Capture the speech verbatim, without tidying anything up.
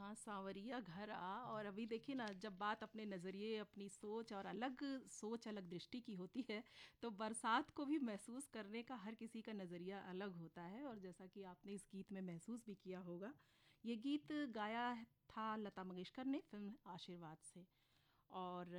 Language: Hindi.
हाँ, सांवरिया घर आ। और अभी देखिए ना, जब बात अपने नज़रिए, अपनी सोच और अलग सोच, अलग दृष्टि की होती है, तो बरसात को भी महसूस करने का हर किसी का नज़रिया अलग होता है। और जैसा कि आपने इस गीत में महसूस भी किया होगा, ये गीत गाया था लता मंगेशकर ने फिल्म आशीर्वाद से। और